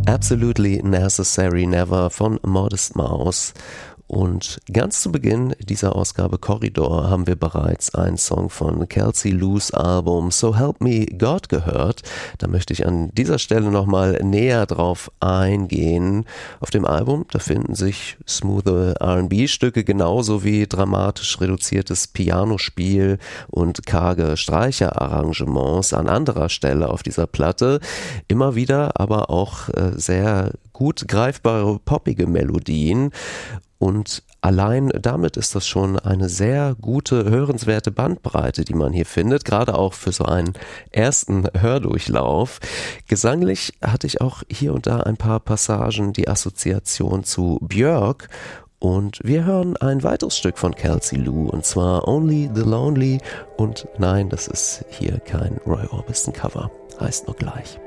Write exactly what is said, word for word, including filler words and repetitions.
Absolutely Necessary Never von Modest Mouse. Und ganz zu Beginn dieser Ausgabe Korridor haben wir bereits einen Song von Kelsey Lou's Album So Help Me God gehört. Da möchte ich an dieser Stelle nochmal näher drauf eingehen. Auf dem Album, da finden sich smooth R and B-Stücke genauso wie dramatisch reduziertes Pianospiel und karge Streicherarrangements an anderer Stelle auf dieser Platte. Immer wieder aber auch äh, sehr gut greifbare poppige Melodien. Und allein damit ist das schon eine sehr gute, hörenswerte Bandbreite, die man hier findet, gerade auch für so einen ersten Hördurchlauf. Gesanglich hatte ich auch hier und da ein paar Passagen die Assoziation zu Björk. Und wir hören ein weiteres Stück von Kelsey Lou, und zwar Only the Lonely. Und nein, das ist hier kein Roy Orbison Cover, heißt nur gleich.